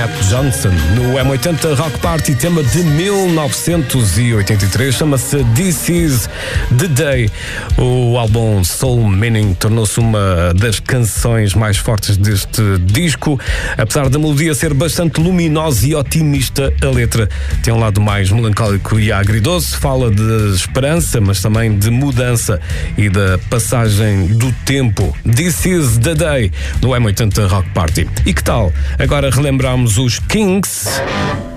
Mark Johnson no M80 Rock Party, tema de 1983, chama-se This Is The Day. O álbum Soul Meaning tornou-se uma das canções mais fortes deste disco. Apesar da melodia ser bastante luminosa e otimista, a letra tem um lado mais melancólico e agridoce, fala de esperança, mas também de mudança e da passagem do tempo. This Is The Day no M80 Rock Party. E que tal? Agora relembramos os Kings.